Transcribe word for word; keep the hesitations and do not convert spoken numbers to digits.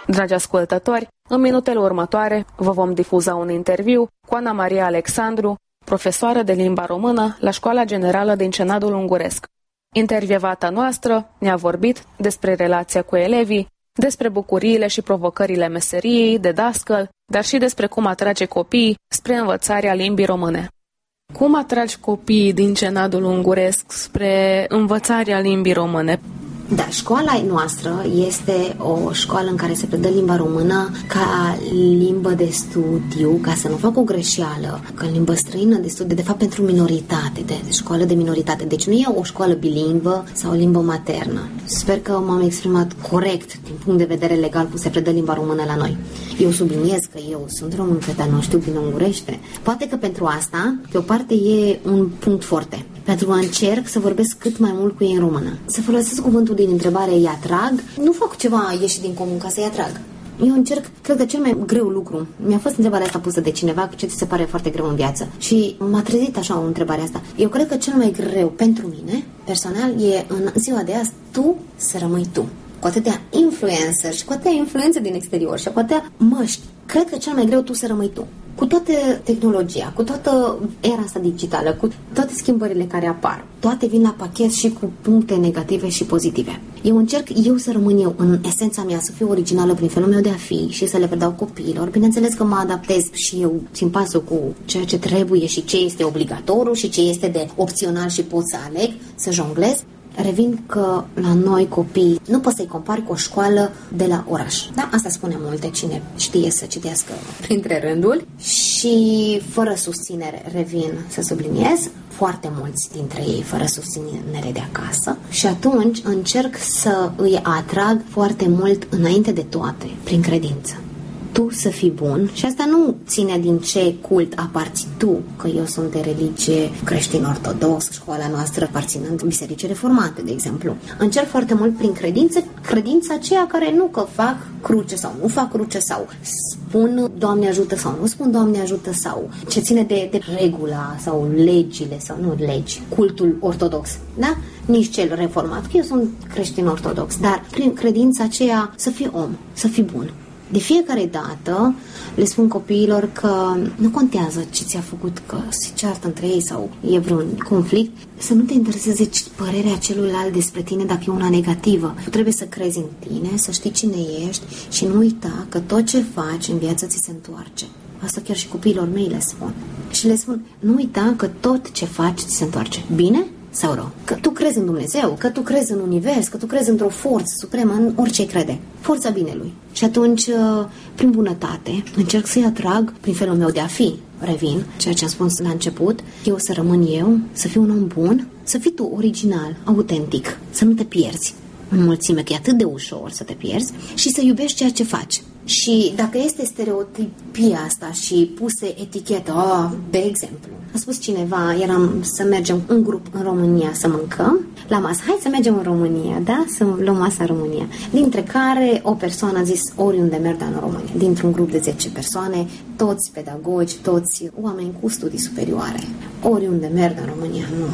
Dragi ascultători, în minutele următoare vă vom difuza un interviu cu Ana Maria Alexandru, profesoară de limba română la Școala Generală din Cenadul Unguresc. Intervievata noastră ne-a vorbit despre relația cu elevii, despre bucuriile și provocările meseriei de dascăl, dar și despre cum atrage copiii spre învățarea limbii române. Cum atragi copiii din Cenadul Unguresc spre învățarea limbii române? Da, școala noastră este o școală în care se predă limba română ca limbă de studiu, ca să nu fac o greșeală, ca limbă străină de studiu, de fapt pentru minoritate, de școală de minoritate. Deci nu e o școală bilingvă sau o limbă maternă. Sper că m-am exprimat corect din punct de vedere legal cum se predă limba română la noi. Eu subliniez că eu sunt român, dar nu știu bine ungurește. Poate că pentru asta, pe o parte, e un punct forte. Pentru că încerc să vorbesc cât mai mult cu ei în română. Să folosesc cuvântul din întrebare îi atrag. Nu fac ceva ieșit din comun ca să-i atrag. Eu încerc, cred că cel mai greu lucru. Mi-a fost întrebarea asta pusă de cineva, ce ți se pare foarte greu în viață. Și m-a trezit așa o întrebare asta. Eu cred că cel mai greu pentru mine, personal, e în ziua de azi, tu să rămâi tu. Cu atâtea influencer și cu atâtea influențe din exterior și cu atâtea măști. Cred că cel mai greu tu să rămâi tu. Cu toată tehnologia, cu toată era asta digitală, cu toate schimbările care apar, toate vin la pachet și cu puncte negative și pozitive. Eu încerc eu să rămân eu în esența mea, să fiu originală prin felul meu de a fi și să le predau copiilor. Bineînțeles că mă adaptez și eu țin pasul cu ceea ce trebuie și ce este obligatoriu și ce este de opțional și pot să aleg, să jonglez. Revin că la noi copii nu poți să-i compari cu o școală de la oraș. Da? Asta spune multe cine știe să citească printre rânduri și fără susținere, revin să subliniez, foarte mulți dintre ei fără susținere de acasă și atunci încerc să îi atrag foarte mult înainte de toate, prin credință. Tu să fii bun și asta nu ține din ce cult aparții tu, că eu sunt de religie creștin-ortodox, școala noastră aparținând bisericii reformate, de exemplu. Încerc foarte mult prin credință, credința aceea care nu că fac cruce sau nu fac cruce sau spun Doamne ajută sau nu spun Doamne ajută sau ce ține de, de regula sau legile sau nu legi, cultul ortodox, da? Nici cel reformat, că eu sunt creștin-ortodox, dar prin credința aceea să fii om, să fii bun. De fiecare dată le spun copiilor că nu contează ce ți-a făcut, că se ceartă între ei sau e vreun conflict, să nu te intereseze părerea celuilalt despre tine dacă e una negativă. Tu trebuie să crezi în tine, să știi cine ești și nu uita că tot ce faci în viață ți se întoarce. Asta chiar și copiilor mei le spun. Și le spun, nu uita că tot ce faci ți se întoarce. Bine sau rău? Că tu crezi în Dumnezeu, că tu crezi în univers, că tu crezi într-o forță supremă, în orice crede. Forța binelui. Și atunci, prin bunătate, încerc să-i atrag prin felul meu de a fi. Revin, ceea ce am spus la început, eu să rămân eu, să fiu un om bun, să fii tu original, autentic, să nu te pierzi în mulțime, că e atât de ușor să te pierzi și să iubești ceea ce faci. Și dacă este stereotipia asta și puse etichetă, oh, de exemplu, a spus cineva, eram să mergem un grup în România să mâncăm la masă, hai să mergem în România, da? Să luăm masa în România. Dintre care o persoană a zis oriunde merg, dar în România. Dintr-un grup de zece persoane, toți pedagogi, toți oameni cu studii superioare. Oriunde merg în România, nu.